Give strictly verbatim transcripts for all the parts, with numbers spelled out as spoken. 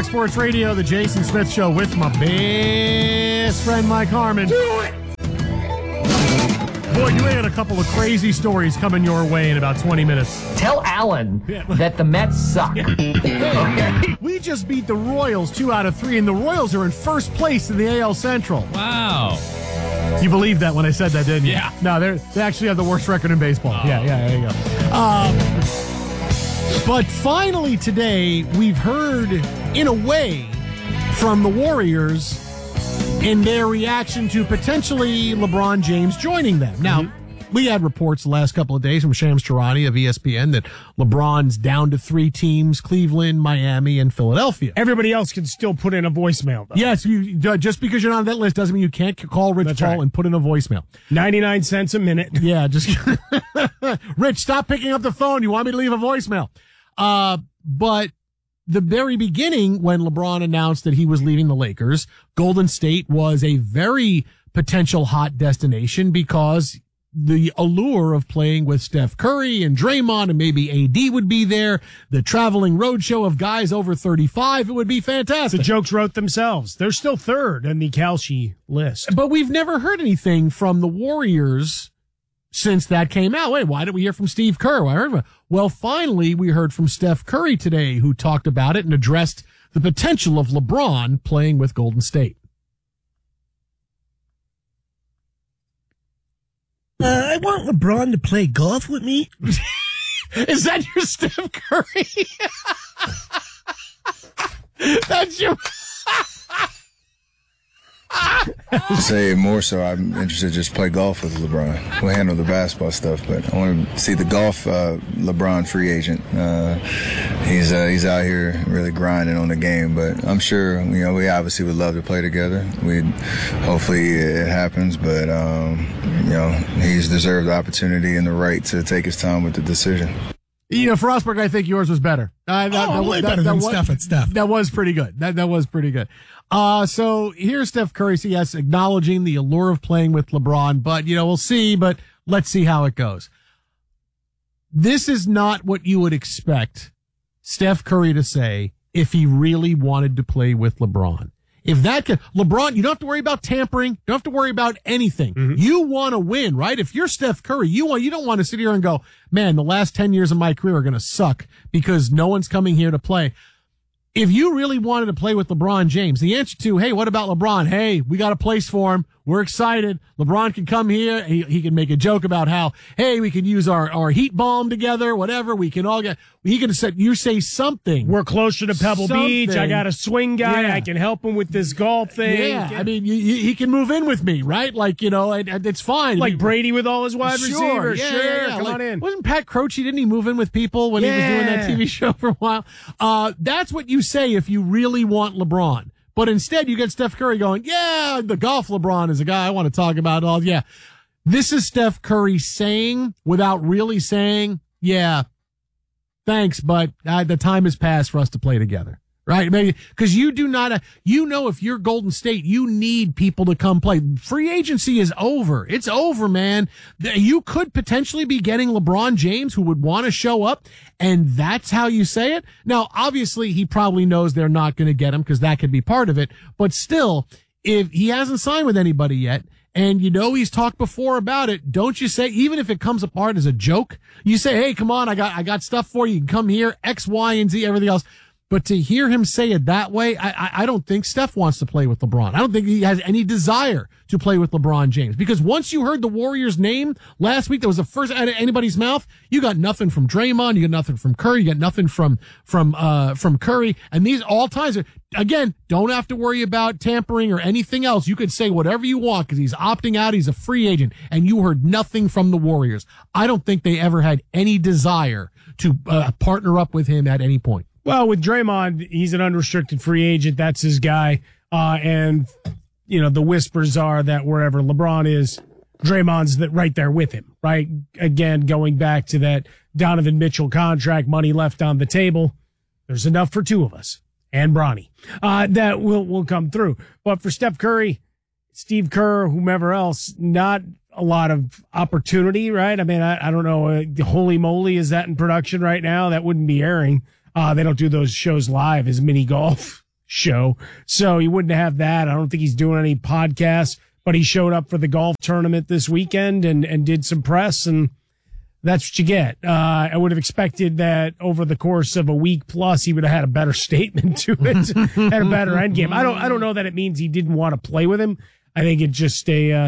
Fox Sports Radio, the Jason Smith Show with my best friend Mike Harmon. Do it! Boy, you had a couple of crazy stories coming your way in about twenty minutes. Tell Alan that the Mets suck. Okay. We just beat the Royals two out of three, and the Royals are in first place in the A L Central. Wow. You believed that when I said that, didn't you? Yeah. No, they they actually have the worst record in baseball. Oh. Yeah, yeah, there you go. Um, but finally today, we've heard, in a way, from the Warriors in their reaction to potentially LeBron James joining them. Now, mm-hmm. we had reports the last couple of days from Shams Charania of E S P N that LeBron's down to three teams: Cleveland, Miami, and Philadelphia. Everybody else can still put in a voicemail, though. Yes, you, just because you're not on that list doesn't mean you can't call Rich That's Paul right. and put in a voicemail. ninety-nine cents a minute. Yeah, just Rich, stop picking up the phone. You want me to leave a voicemail? Uh, but the very beginning, when LeBron announced that he was leaving the Lakers, Golden State was a very potential hot destination because the allure of playing with Steph Curry and Draymond, and maybe A D would be there, the traveling roadshow of guys over thirty-five, it would be fantastic. The jokes wrote themselves. They're still third in the Kalshi list. But we've never heard anything from the Warriors since that came out. Wait, why didn't we hear from Steve Kerr? Why heard from Well, finally, we heard from Steph Curry today, who talked about it and addressed the potential of LeBron playing with Golden State. Uh, I want LeBron to play golf with me. Is that your Steph Curry? That's your... Say more so, I'm interested to just play golf with LeBron. We'll handle the basketball stuff, but I want to see the golf uh, LeBron free agent. Uh, he's uh, he's out here really grinding on the game, but I'm sure, you know, we obviously would love to play together. We hopefully it happens, but um, you know, he's deserved the opportunity and the right to take his time with the decision. You know, for Frostberg, I think yours was better. Uh, that, oh, that, way that, better that than was, Steph and Steph. That was pretty good. That that was pretty good. Uh, so here's Steph Curry, so yes, acknowledging the allure of playing with LeBron, but, you know, we'll see, but let's see how it goes. This is not what you would expect Steph Curry to say if he really wanted to play with LeBron. If that can, LeBron, you don't have to worry about tampering. You don't have to worry about anything. Mm-hmm. You want to win, right? If you're Steph Curry, you want, you don't want to sit here and go, man, the last ten years of my career are going to suck because no one's coming here to play. If you really wanted to play with LeBron James, the answer to, hey, what about LeBron? Hey, we got a place for him. We're excited. LeBron can come here. He, he can make a joke about how, hey, we can use our, our heat bomb together, whatever. We can all get, he can say, you say something. We're closer to Pebble something. Beach. I got a swing guy. Yeah. I can help him with this golf thing. Yeah. I mean, you, you, he can move in with me, right? Like, you know, it, it's fine. Like I mean, Brady with all his wide sure, receivers. Yeah, sure. yeah, yeah. Come like, on in. Wasn't Pat Croce, didn't he move in with people when yeah. he was doing that T V show for a while? Uh, that's what you say if you really want LeBron. But instead, you get Steph Curry going, yeah, the golf LeBron is a guy I want to talk about. All yeah, this is Steph Curry saying without really saying, yeah, thanks, but uh, the time has passed for us to play together. Right? Maybe because you do not, uh, you know, if you're Golden State, you need people to come play. Free agency is over. It's over, man. You could potentially be getting LeBron James who would want to show up, and that's how you say it. Now, obviously, he probably knows they're not going to get him because that could be part of it. But still, if he hasn't signed with anybody yet, and you know he's talked before about it, don't you say, even if it comes apart as a joke, you say, hey, come on, I got, I got stuff for you. You can come here, X, Y, and Z, everything else. But to hear him say it that way, I, I, I don't think Steph wants to play with LeBron. I don't think he has any desire to play with LeBron James. Because once you heard the Warriors' name last week, that was the first out of anybody's mouth, you got nothing from Draymond, you got nothing from Curry, you got nothing from, from, uh, from Curry. And these all times, are, again, don't have to worry about tampering or anything else. You could say whatever you want because he's opting out, he's a free agent, and you heard nothing from the Warriors. I don't think they ever had any desire to uh, partner up with him at any point. Well, with Draymond, he's an unrestricted free agent. That's his guy. Uh, and, you know, the whispers are that wherever LeBron is, Draymond's that right there with him, right? Again, going back to that Donovan Mitchell contract, money left on the table. There's enough for two of us and Bronny, uh, that will, will come through. But for Steph Curry, Steve Kerr, whomever else, not a lot of opportunity, right? I mean, I, I don't know. Uh, holy moly, is that in production right now? That wouldn't be airing. Uh, they don't do those shows live as mini golf show. So he wouldn't have that. I don't think he's doing any podcasts, but he showed up for the golf tournament this weekend and, and did some press, and that's what you get. Uh, I would have expected that over the course of a week plus, he would have had a better statement to it, had a better end game. I don't, I don't know that it means he didn't want to play with him. I think it just a, uh,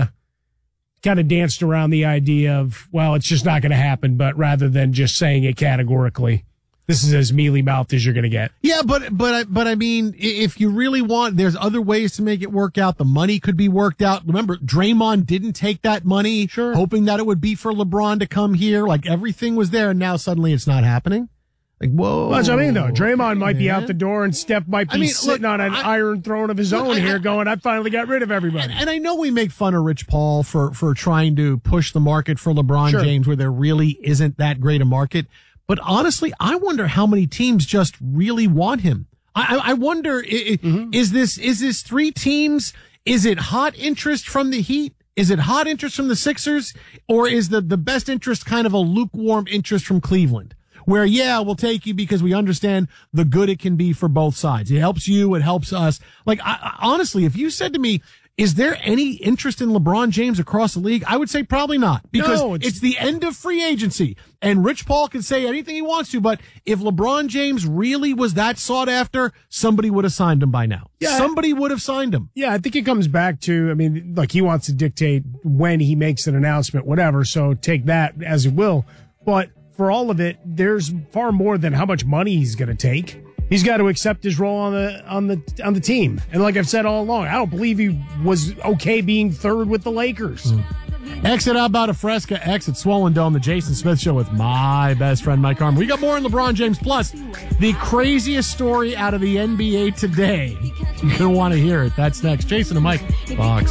kind of danced around the idea of, well, it's just not going to happen, but rather than just saying it categorically, this is as mealy-mouthed as you're going to get. Yeah, but but I- but I mean, i- if you really want, there's other ways to make it work out. The money could be worked out. Remember, Draymond didn't take that money, Sure. hoping that it would be for LeBron to come here. Like everything was there, and now suddenly it's not happening. Like, whoa. Well, that's what I mean, though. Draymond might be man. out the door, and Steph might be I mean, sitting look, on an I- iron throne of his look, own I- here I- going, I finally got rid of everybody. And, and I know we make fun of Rich Paul for, for trying to push the market for LeBron Sure. James where there really isn't that great a market. But honestly, I wonder how many teams just really want him. I, I I wonder, i- i- Mm-hmm. is this, is this three teams? Is it hot interest from the Heat? Is it hot interest from the Sixers? Or is the, the best interest kind of a lukewarm interest from Cleveland? Where, yeah, we'll take you because we understand the good it can be for both sides. It helps you. It helps us. Like, I, I, honestly, if you said to me, is there any interest in LeBron James across the league? I would say probably not, because No, it's, it's- the end of free agency, and Rich Paul can say anything he wants to, but if LeBron James really was that sought after, somebody would have signed him by now. Yeah. Somebody would have signed him. Yeah, I think it comes back to, I mean, like he wants to dictate when he makes an announcement, whatever. So take that as it will. But for all of it, there's far more than how much money he's going to take. He's got to accept his role on the on the on the team. And like I've said all along, I don't believe he was okay being third with the Lakers. Exit out about a Fresca, exit Swollen Dome, the Jason Smith Show with my best friend Mike Harmon. We got more on LeBron James. Plus, the craziest story out of the N B A today. You're going to want to hear it. That's next. Jason and Mike, Fox.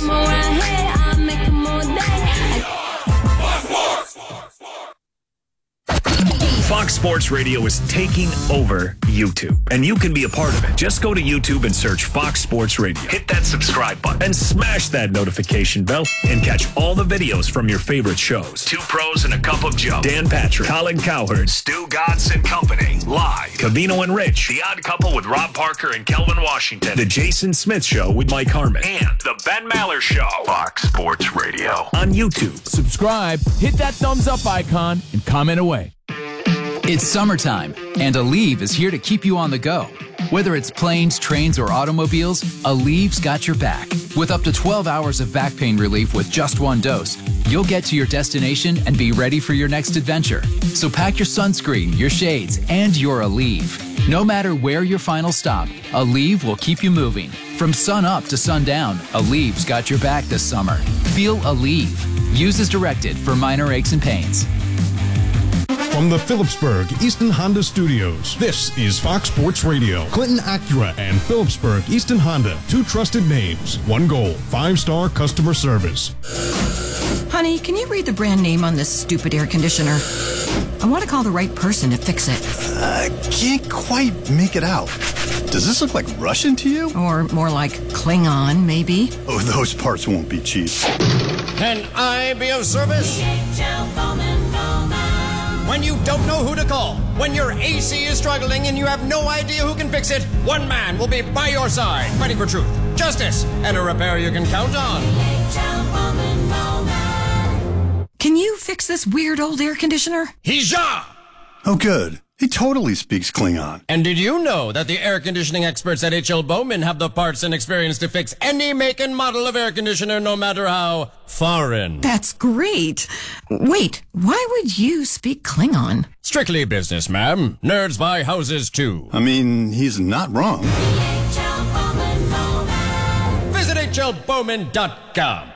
Fox Sports Radio is taking over YouTube, and you can be a part of it. Just go to YouTube and search Fox Sports Radio. Hit that subscribe button and smash that notification bell and catch all the videos from your favorite shows. Two Pros and a Cup of Joe. Dan Patrick, Colin Cowherd, Stu Godson and Company. Live. Cavino and Rich. The Odd Couple with Rob Parker and Kelvin Washington. The Jason Smith Show with Mike Harmon. And The Ben Maller Show. Fox Sports Radio. On YouTube. Subscribe, hit that thumbs up icon, and comment away. It's summertime, and Aleve is here to keep you on the go. Whether it's planes, trains, or automobiles, Aleve's got your back. With up to twelve hours of back pain relief with just one dose, you'll get to your destination and be ready for your next adventure. So pack your sunscreen, your shades, and your Aleve. No matter where your final stop, Aleve will keep you moving. From sun up to sundown, Aleve's got your back this summer. Feel Aleve. Use as directed for minor aches and pains. From the Phillipsburg Easton Honda Studios, this is Fox Sports Radio. Clinton Acura and Phillipsburg Easton Honda, two trusted names, one goal, five-star customer service. Honey, can you read the brand name on this stupid air conditioner? I want to call the right person to fix it. I can't quite make it out. Does this look like Russian to you? Or more like Klingon, maybe? Oh, those parts won't be cheap. Can I be of service? When you don't know who to call, when your A C is struggling and you have no idea who can fix it, one man will be by your side, fighting for truth, justice, and a repair you can count on. Can you fix this weird old air conditioner? Hija! Oh, good. He totally speaks Klingon. And did you know that the air conditioning experts at H L Bowman have the parts and experience to fix any make and model of air conditioner, no matter how foreign? That's great. Wait, why would you speak Klingon? Strictly business, ma'am. Nerds buy houses, too. I mean, he's not wrong. Visit H L Bowman dot com.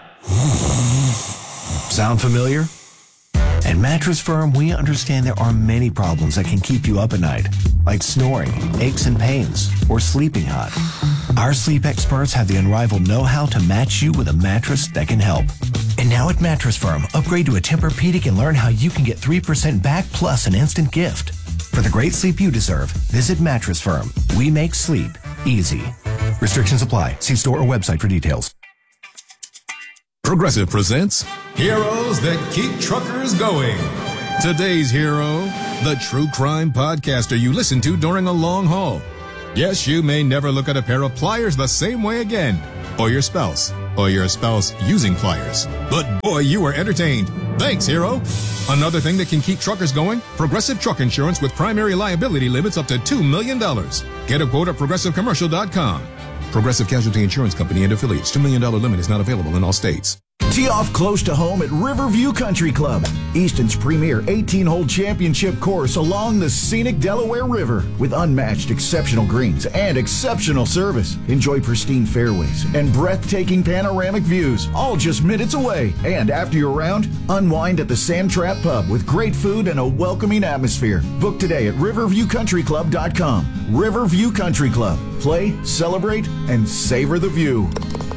Sound familiar? At Mattress Firm, we understand there are many problems that can keep you up at night, like snoring, aches and pains, or sleeping hot. Our sleep experts have the unrivaled know-how to match you with a mattress that can help. And now at Mattress Firm, upgrade to a Tempur-Pedic and learn how you can get three percent back plus an instant gift. For the great sleep you deserve, visit Mattress Firm. We make sleep easy. Restrictions apply. See store or website for details. Progressive presents Heroes That Keep Truckers Going. Today's hero, the true crime podcaster you listen to during a long haul. Yes, you may never look at a pair of pliers the same way again. Or your spouse. Or your spouse using pliers. But boy, you were entertained. Thanks, Hero. Another thing that can keep truckers going? Progressive Truck Insurance with primary liability limits up to two million dollars. Get a quote at progressive commercial dot com. Progressive Casualty Insurance Company and affiliates. two million dollars limit is not available in all states. Tee off close to home at Riverview Country Club, Easton's premier eighteen-hole championship course along the scenic Delaware River with unmatched exceptional greens and exceptional service. Enjoy pristine fairways and breathtaking panoramic views, all just minutes away. And after your round, unwind at the Sand Trap Pub with great food and a welcoming atmosphere. Book today at riverview country club dot com. Riverview Country Club. Play, celebrate, and savor the view.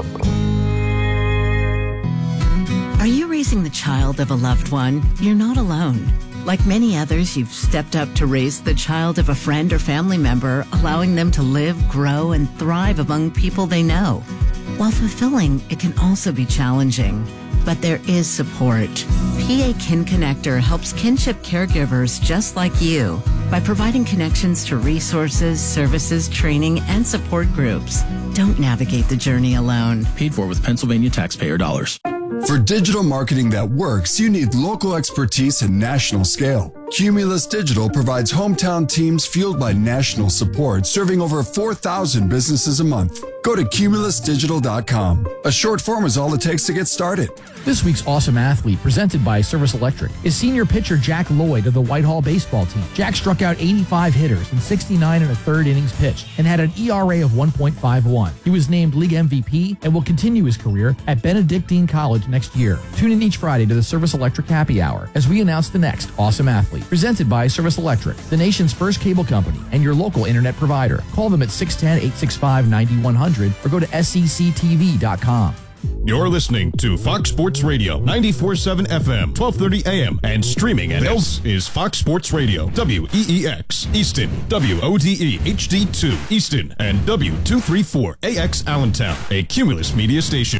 Are you raising the child of a loved one? You're not alone. Like many others, you've stepped up to raise the child of a friend or family member, allowing them to live, grow, and thrive among people they know. While fulfilling, it can also be challenging. But there is support. P A Kin Connector helps kinship caregivers just like you by providing connections to resources, services, training, and support groups. Don't navigate the journey alone. Paid for with Pennsylvania taxpayer dollars. For digital marketing that works, you need local expertise and national scale. Cumulus Digital provides hometown teams fueled by national support, serving over four thousand businesses a month. Go to cumulus digital dot com. A short form is all it takes to get started. This week's Awesome Athlete, presented by Service Electric, is senior pitcher Jack Lloyd of the Whitehall baseball team. Jack struck out eighty-five hitters in sixty-nine and a third innings pitched and had an E R A of one point five one. He was named league M V P and will continue his career at Benedictine College next year. Tune in each Friday to the Service Electric Happy Hour as we announce the next Awesome Athlete, presented by Service Electric, the nation's first cable company and your local internet provider. Call them at six one zero, eight six five, nine one zero zero or go to S E C T V dot com. You're listening to Fox Sports Radio, ninety-four point seven F M, twelve thirty A M, and streaming at This is Fox Sports Radio, W E E X, Easton, W O D E H D two, Easton, and W two thirty-four A X Allentown, a Cumulus media station.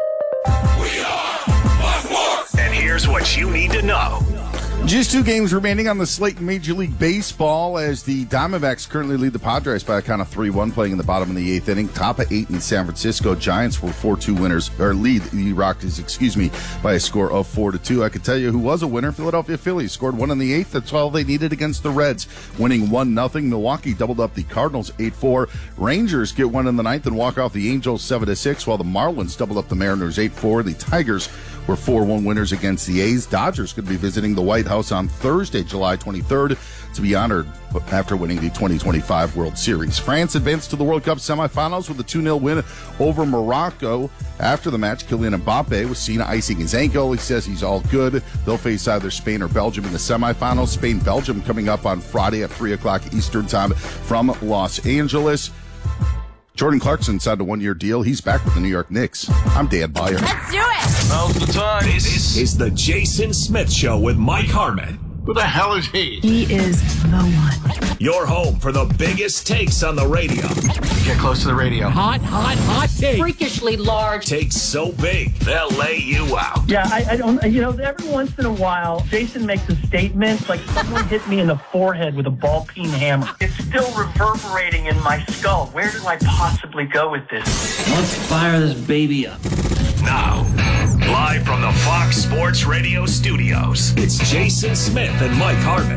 We are Fox Sports! And here's what you need to know. Just two games remaining on the slate in Major League Baseball as the Diamondbacks currently lead the Padres by a count of three one, playing in the bottom of the eighth inning. Top of eight in San Francisco. Giants were four two winners, or lead the Rockies, excuse me, by a score of four to two. I could tell you who was a winner. Philadelphia Phillies scored one in the eighth. That's all they needed against the Reds, winning one nothing. Milwaukee doubled up the Cardinals eight four. Rangers get one in the ninth and walk off the Angels seven to six, while the Marlins doubled up the Mariners eight four. The Tigers were four one winners against the A's. Dodgers could be visiting the White House on Thursday, July twenty-third, to be honored after winning the twenty twenty-five World Series. France advanced to the World Cup semifinals with a two nil win over Morocco. After the match, Kylian Mbappe was seen icing his ankle. He says he's all good. They'll face either Spain or Belgium in the semifinals. Spain-Belgium coming up on Friday at three o'clock Eastern Time from Los Angeles. Jordan Clarkson signed a one-year deal. He's back with the New York Knicks. I'm Dan Byer. Let's do it! Now's the time. This is the Jason Smith Show with Mike Harmon. Who the hell is he? He is the one. Your home for the biggest takes on the radio. Get close to the radio. Hot, hot, hot take. Freakishly large. Takes so big, they'll lay you out. Yeah, I, I don't, you know, every once in a while, Jason makes a statement like someone hit me in the forehead with a ball peen hammer. It's still reverberating in my skull. Where do I possibly go with this? Let's fire this baby up. Now, live from the Fox Sports Radio studios, it's Jason Smith and Mike Harmon.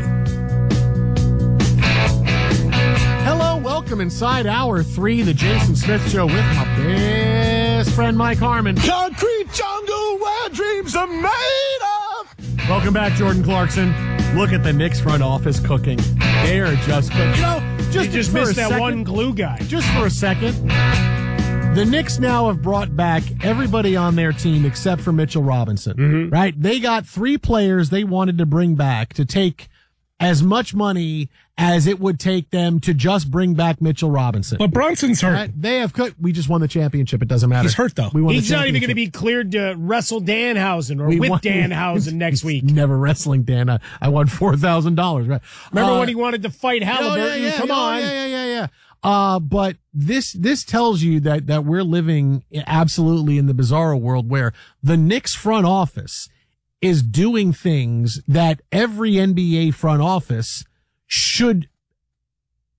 Hello, welcome inside hour three, the Jason Smith Show with my best friend Mike Harmon. Concrete jungle where dreams are made of. Welcome back, Jordan Clarkson. Look at the Knicks front office cooking. They are just cooking. You know, just, you just for missed a that second, one glue guy. Just for a second. The Knicks now have brought back everybody on their team except for Mitchell Robinson, mm-hmm. right? They got three players they wanted to bring back to take as much money as it would take them to just bring back Mitchell Robinson. But Brunson's hurt. Right? They have cooked. We just won the championship. It doesn't matter. He's hurt, though. We won He's the not even going to be cleared to wrestle Danhausen or we whip won, Danhausen next week. Never wrestling Dan. I, I won four thousand dollars, right? Remember uh, when he wanted to fight Halliburton? Oh, yeah, yeah, Come oh, on. Yeah, yeah, yeah, yeah. Uh, but this, this tells you that, that we're living absolutely in the bizarro world where the Knicks front office is doing things that every N B A front office should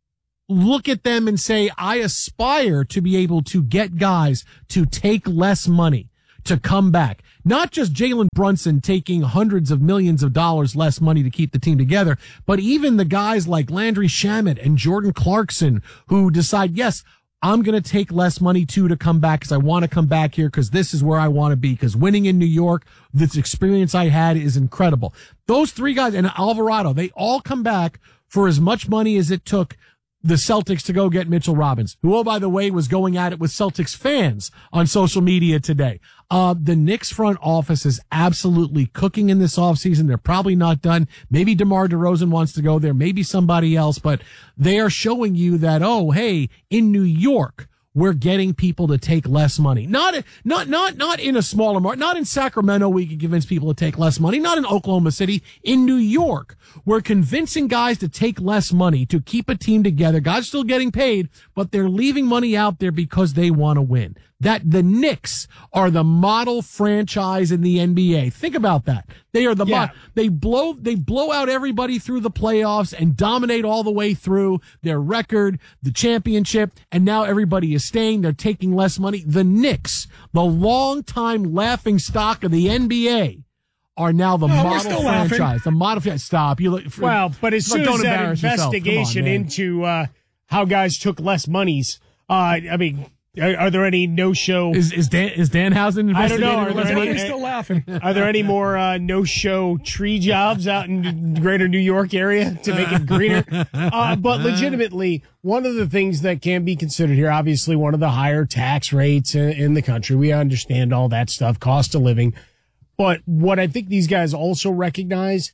look at them and say, I aspire to be able to get guys to take less money to come back. Not just Jalen Brunson taking hundreds of millions of dollars less money to keep the team together, but even the guys like Landry Shamet and Jordan Clarkson who decide, yes, I'm going to take less money too to come back because I want to come back here because this is where I want to be, because winning in New York, this experience I had is incredible. Those three guys and Alvarado, they all come back for as much money as it took the Celtics to go get Mitchell Robinson, who, oh, by the way, was going at it with Celtics fans on social media today. Uh, the Knicks front office is absolutely cooking in this offseason. They're probably not done. Maybe DeMar DeRozan wants to go there. Maybe somebody else, but they are showing you that, oh, hey, in New York, we're getting people to take less money. Not, not, not, not in a smaller market, not in Sacramento, we can convince people to take less money. Not in Oklahoma City. In New York, we're convincing guys to take less money to keep a team together. Guys still getting paid, but they're leaving money out there because they want to win. That the Knicks are the model franchise in the N B A. Think about that. They are the Yeah. mo- they blow they blow out everybody through the playoffs and dominate all the way through their record, the championship, and now everybody is staying. They're taking less money. The Knicks, the longtime laughing stock of the N B A, are now the Oh, we're model still laughing. franchise. The model stop. You look. Well, but as soon don't as that embarrass yourself. Come on, investigation man. into uh, how guys took less monies, uh, I mean, are, are there any no-show? Is is Dan is Danhausen I don't know. investigating Are less there, money? any, still laughing. are there any more uh, no-show tree jobs out in the greater New York area to make it greener? Uh, but legitimately, one of the things that can be considered here, obviously, one of the higher tax rates in, in the country. We understand all that stuff, cost of living. But what I think these guys also recognize,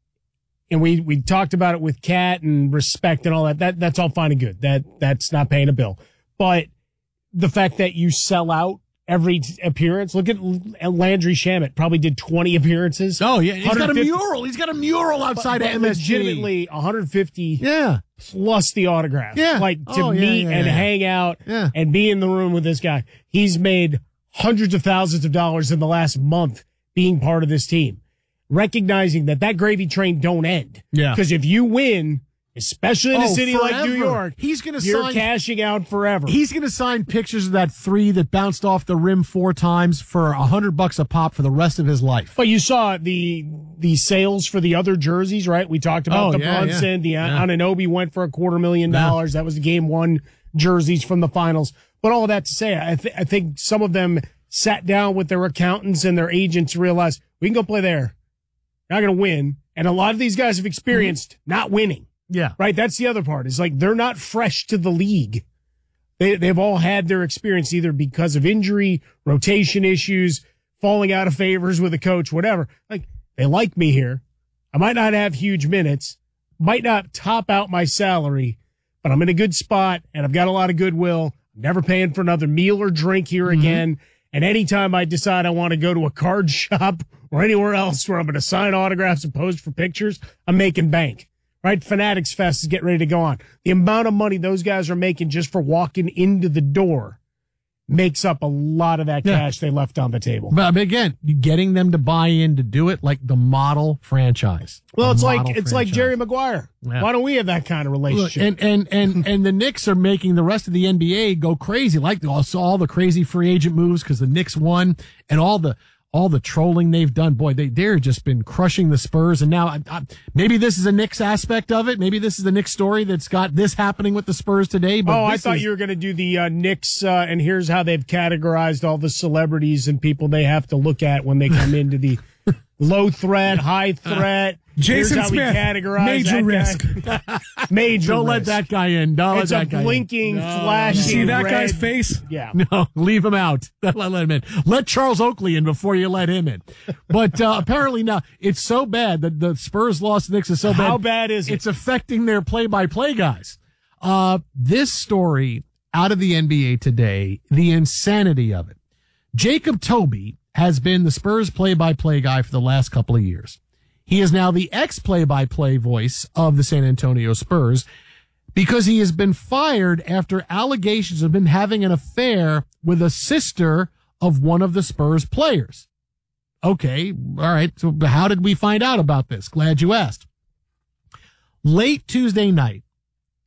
and we, we talked about it with Cat and respect and all that, that, that's all fine and good. That, that's not paying a bill. But the fact that you sell out every appearance, look at Landry Shamet, probably did twenty appearances. Oh, yeah. He's got a one hundred fifty mural. He's got a mural outside but, of M S G. Legitimately one hundred fifty Yeah. plus the autograph. Yeah. Like to Oh, yeah, meet yeah, and yeah. hang out Yeah. and be in the room with this guy. He's made hundreds of thousands of dollars in the last month being part of this team. Recognizing that that gravy train don't end. Yeah. Because if you win, especially in a Oh, city like New forever. York, He's gonna you're sign- cashing out forever. He's going to sign pictures of that three that bounced off the rim four times for a hundred bucks a pop for the rest of his life. But you saw the the sales for the other jerseys, right? We talked about Oh, the yeah, Brunson, yeah. the Yeah. Anunoby went for a quarter million Yeah. dollars. That was the game one jerseys from the finals. But all of that to say, I, th- I think some of them sat down with their accountants and their agents and realized we can go play there. Not going to win. And a lot of these guys have experienced not winning. Yeah. Right? That's the other part. Is like they're not fresh to the league. They, they've all had their experience either because of injury, rotation issues, falling out of favors with a coach, whatever. Like, they like me here. I might not have huge minutes, might not top out my salary, but I'm in a good spot and I've got a lot of goodwill. I'm never paying for another meal or drink here Mm-hmm. again. And anytime I decide I want to go to a card shop or anywhere else where I'm going to sign autographs and pose for pictures, I'm making bank. Right? Fanatics Fest is getting ready to go on. The amount of money those guys are making just for walking into the door makes up a lot of that Yeah. cash they left on the table. But again, getting them to buy in to do it like the model franchise. Well, A it's like model it's like franchise. Jerry Maguire. Yeah. Why don't we have that kind of Look, relationship? and and and and the Knicks are making the rest of the N B A go crazy, like also all the crazy free agent moves because the Knicks won, and all the all the trolling they've done. Boy, they they're just been crushing the Spurs, and now I, I, maybe this is a Knicks aspect of it. Maybe this is the Knicks story that's got this happening with the Spurs today. But oh, I this thought is- you were going to do the uh, Knicks, uh, and here's how they've categorized all the celebrities and people they have to look at when they come into the low threat, high threat. Jason Here's how Smith, we categorize major that risk. Guy. Major Don't let risk. that guy in. Don't It's let a that guy in. blinking, No, flashing. You see that red. guy's face? Yeah. No, leave him out. Let, let him in. Let Charles Oakley in before you let him in. But uh, apparently now it's so bad that the Spurs lost to the Knicks is so bad. How bad is it? It's affecting their play-by-play guys. Uh, this story out of the N B A today, the insanity of it. Jacob Toby has been the Spurs play-by-play guy for the last couple of years. He is now the ex-play-by-play voice of the San Antonio Spurs because he has been fired after allegations of him having an affair with a sister of one of the Spurs players. Okay, all right. So how did we find out about this? Glad you asked. Late Tuesday night,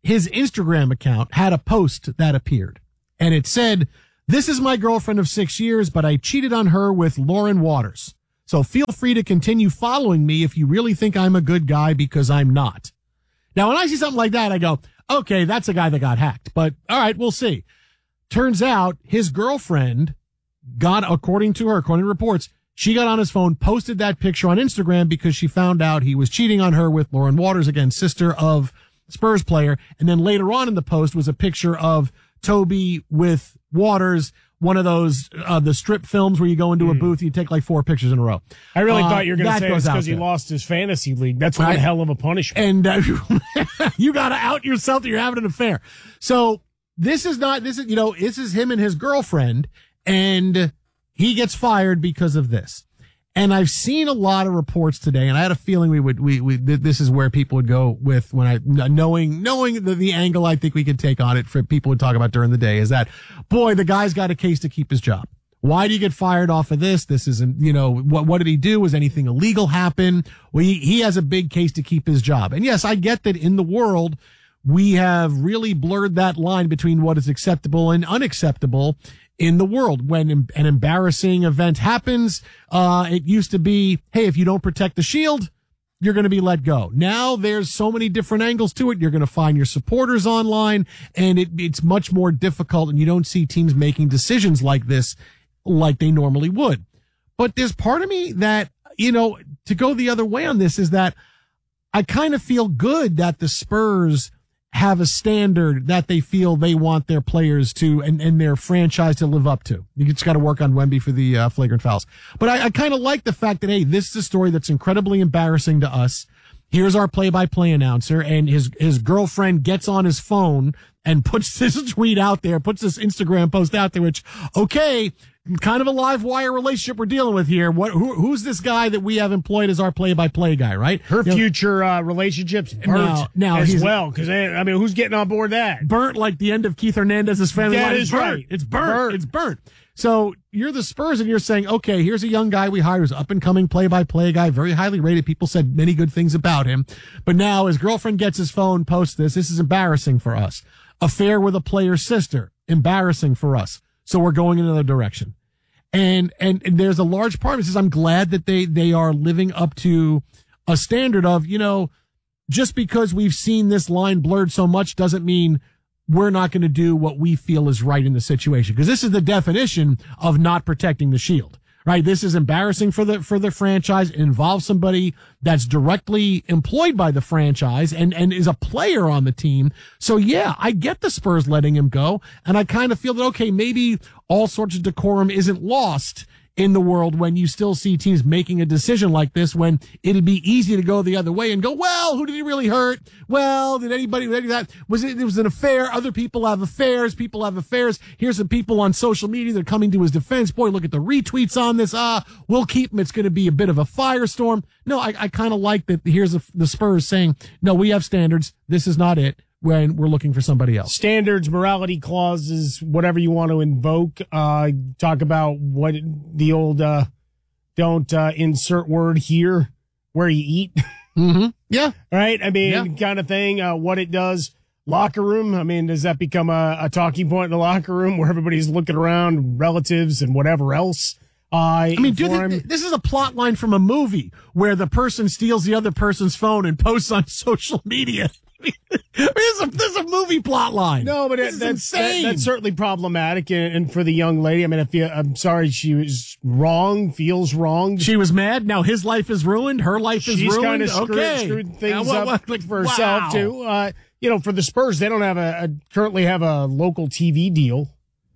his Instagram account had a post that appeared, and it said, "This is my girlfriend of six years, but I cheated on her with Lauren Waters. So feel free to continue following me if you really think I'm a good guy, because I'm not." Now, when I see something like that, I go, okay, that's a guy that got hacked. But all right, we'll see. Turns out his girlfriend got, according to her, according to reports, she got on his phone, posted that picture on Instagram because she found out he was cheating on her with Lauren Waters, again, sister of Spurs player. And then later on in the post was a picture of Toby with Waters, one of those, uh, the strip films where you go into a booth, you take like four pictures in a row. I really uh, thought you were going to say it's because he there. lost his fantasy league. That's one Right. hell of a punishment. And uh, you got to out yourself that you're having an affair. So this is not, this is, you know, this is him and his girlfriend, and he gets fired because of this. And I've seen a lot of reports today, and I had a feeling we would, we, we, this is where people would go with when I, knowing, knowing the, the angle I think we could take on it for people would talk about during the day is that, boy, the guy's got a case to keep his job. Why do you get fired off of this? This isn't, you know, what, what did he do? Was anything illegal happen? Well, he, he has a big case to keep his job. And yes, I get that in the world, we have really blurred that line between what is acceptable and unacceptable in the world. When an embarrassing event happens, uh, it used to be, hey, if you don't protect the shield, you're going to be let go. Now there's so many different angles to it. You're going to find your supporters online, and it, it's much more difficult, and you don't see teams making decisions like this like they normally would. But there's part of me that, you know, to go the other way on this is that I kind of feel good that the Spurs have a standard that they feel they want their players to and, and their franchise to live up to. You just got to work on Wemby for the uh, flagrant fouls. But I, I kind of like the fact that, hey, this is a story that's incredibly embarrassing to us. Here's our play-by-play announcer, and his, his girlfriend gets on his phone and puts this tweet out there, puts this Instagram post out there, which, okay, kind of a live wire relationship we're dealing with here. What, who, who's this guy that we have employed as our play-by-play guy, right? Her you know, future uh, relationships burnt now, now as he's, well, because, I mean, who's getting on board that? Burnt like the end of Keith Hernandez's family That line. is It's burnt. right. It's burnt. Burnt. It's burnt. So you're the Spurs, and you're saying, okay, here's a young guy we hired who's up-and-coming play-by-play guy, very highly rated. People said many good things about him. But now his girlfriend gets his phone, posts this. This is embarrassing for us. Affair with a player's sister. Embarrassing for us. So we're going in another direction. And, and, and there's a large part of it says, I'm glad that they, they are living up to a standard of, you know, just because we've seen this line blurred so much doesn't mean we're not going to do what we feel is right in the situation. Because this is the definition of not protecting the shield, right? This is embarrassing for the, for the franchise. It involves somebody that's directly employed by the franchise and, and is a player on the team. So yeah, I get the Spurs letting him go. And I kind of feel that, okay, maybe all sorts of decorum isn't lost in the world when you still see teams making a decision like this, when it'd be easy to go the other way and go, well, who did he really hurt? Well, did anybody, did that? Was it, it was an affair. Other people have affairs. People have affairs. Here's some people on social media that are coming to his defense. Boy, look at the retweets on this. Ah, we'll keep him. It's going to be a bit of a firestorm. No, I, I kind of like that. Here's a, the Spurs saying, no, we have standards. This is not it. When we're looking for somebody else. Standards, morality clauses, whatever you want to invoke. Uh, talk about what the old, uh, don't, uh, insert word here where you eat. Mm-hmm. Yeah. Right. I mean, yeah. kind of thing, uh, what it does. Locker room. I mean, does that become a, a talking point in the locker room where everybody's looking around, relatives and whatever else? Uh, I mean, dude, th- this is a plot line from a movie where the person steals the other person's phone and posts on social media. I mean, there's a, there's a movie plot line. No, but it, that's, that, that's certainly problematic. And, and for the young lady, I mean, if you, I'm sorry, she was wrong, feels wrong. She was mad. Now his life is ruined. Her life is She's ruined. kind of screwed, okay. screwed things yeah, up what, what, for herself, wow. too. Uh, you know, for the Spurs, they don't have a, a currently have a local T V deal.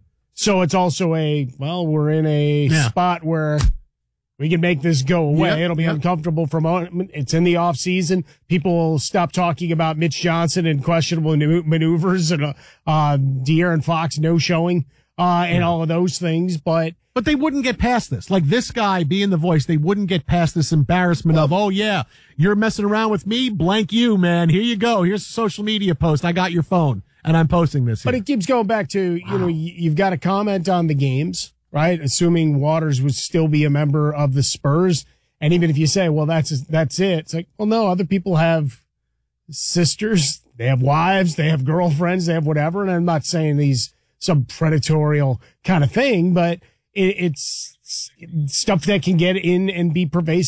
So it's also a, well, we're in a yeah. spot where we can make this go away. Yep, It'll be yep. uncomfortable from, it's in the off season. People will stop talking about Mitch Johnson and questionable maneuvers and, uh, uh De'Aaron Fox no showing, uh, and yeah. all of those things. But, but they wouldn't get past this. Like this guy being the voice, they wouldn't get past this embarrassment well, of, oh yeah, you're messing around with me. Blank you, man. Here you go. Here's a social media post. I got your phone and I'm posting this here. But it keeps going back to, you wow. know, you've got to comment on the games. Right, assuming Waters would still be a member of the Spurs, and even if you say, "Well, that's that's it," it's like, well, no, other people have sisters They have wives, they have girlfriends, they have whatever. And I'm not saying these some predatorial kind of thing, but it, it's stuff that can get in and be pervasive